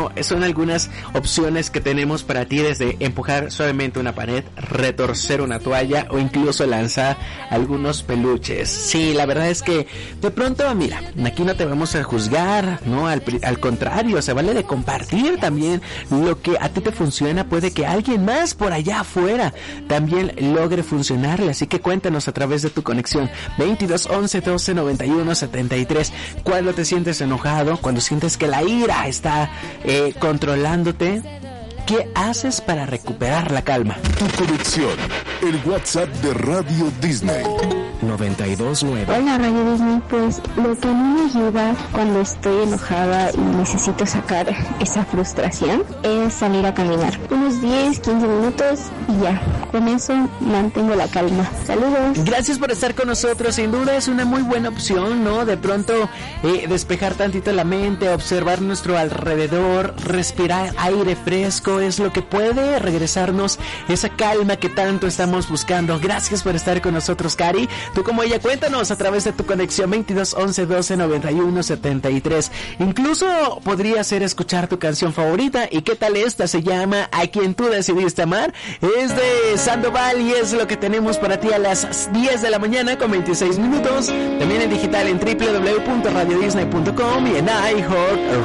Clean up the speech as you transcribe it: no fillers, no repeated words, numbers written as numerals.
bueno, son algunas opciones que tenemos para ti, desde empujar suavemente una pared, retorcer una toalla o incluso lanzar algunos peluches. Sí, la verdad es que de pronto, mira, aquí no te vamos a juzgar, ¿no? Al contrario, se vale de compartir también lo que a ti te funciona. Puede que alguien más por allá afuera también logre funcionarle, así que cuéntanos a través de tu conexión 22 11 12 91 73. Cuando te sientes enojado, cuando sientes que la ira está controlándote, ¿qué haces para recuperar la calma? Tu conexión, el WhatsApp de Radio Disney. 92.9. Hola Radio Disney, pues lo que a mí me ayuda cuando estoy enojada y necesito sacar esa frustración es salir a caminar unos 10, 15 minutos y ya, con eso mantengo la calma. Saludos. Gracias por estar con nosotros, sin duda es una muy buena opción, ¿no? De pronto despejar tantito la mente, observar nuestro alrededor, respirar aire fresco es lo que puede regresarnos esa calma que tanto estamos buscando. Gracias por estar con nosotros, Cari. Tú como ella, cuéntanos a través de tu conexión 22 11 12 91 73. Incluso podría ser escuchar tu canción favorita. ¿Y qué tal esta? Se llama A Quien Tú Decidiste Amar. Es de Sandoval y es lo que tenemos para ti a las 10 de la mañana con 26 minutos. También en digital en www.radiodisney.com y en iHeart